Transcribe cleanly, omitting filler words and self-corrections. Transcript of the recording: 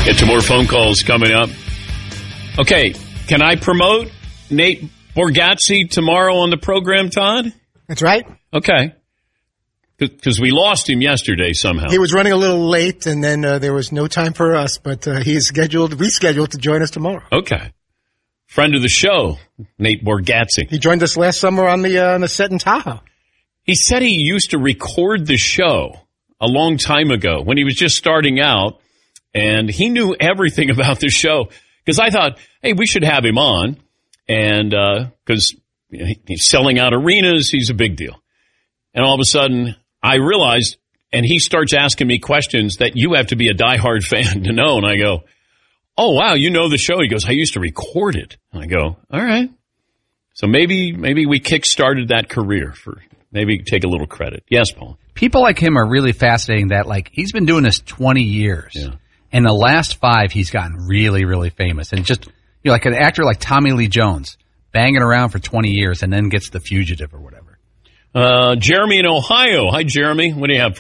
Get to more phone calls coming up. Okay, can I promote Nate Bargatze tomorrow on the program, Todd? That's right. Okay. Because we lost him yesterday somehow. He was running a little late, and then there was no time for us, but he's rescheduled to join us tomorrow. Okay. Friend of the show, Nate Bargatze. He joined us last summer on the set in Tahoe. He said he used to record the show a long time ago when he was just starting out, and he knew everything about the show. Because I thought, hey, we should have him on, and because he's selling out arenas, he's a big deal. And all of a sudden, I realized, and he starts asking me questions that you have to be a diehard fan to know. And I go, oh, wow, you know the show. He goes, I used to record it. And I go, all right. So maybe we kick-started that career for maybe take a little credit. Yes, Paul. People like him are really fascinating that, like, he's been doing this 20 years. Yeah. And the last 5, he's gotten really, really famous. And just, like an actor like Tommy Lee Jones, banging around for 20 years and then gets The Fugitive or whatever. Jeremy in Ohio. Hi, Jeremy. What do you have?